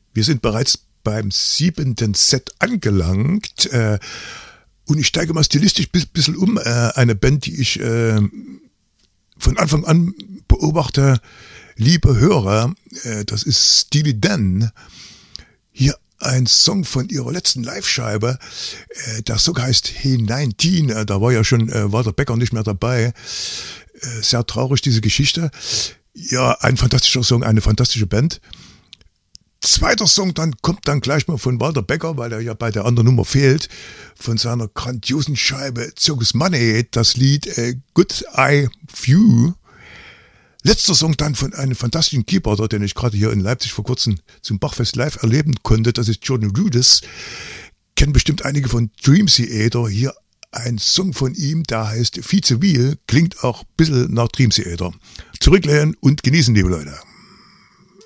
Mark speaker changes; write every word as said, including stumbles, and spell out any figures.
Speaker 1: Wir sind bereits beim siebenten Set angelangt äh, und ich steige mal stilistisch ein bisschen um. Äh, eine Band, die ich äh, von Anfang an beobachte, liebe Hörer, äh, das ist Steely Dan. Hier ein Song von ihrer letzten Live-Scheibe. Äh, der Song heißt Hey neunzehn. Äh, da war ja schon äh, Walter Becker nicht mehr dabei. Äh, sehr traurig, diese Geschichte. Ja, ein fantastischer Song, eine fantastische Band. Zweiter Song dann kommt dann gleich mal von Walter Becker, weil er ja bei der anderen Nummer fehlt, von seiner grandiosen Scheibe Circus Money, das Lied äh, Good Eye View. Letzter Song dann von einem fantastischen Keyboarder, den ich gerade hier in Leipzig vor kurzem zum Bachfest live erleben konnte, das ist Jordan Rudess. Kennen bestimmt einige von Dream Theater. Hier ein Song von ihm, der heißt Vize Wheel, klingt auch ein bisschen nach Dream Theater. Zurücklehnen und genießen, liebe Leute.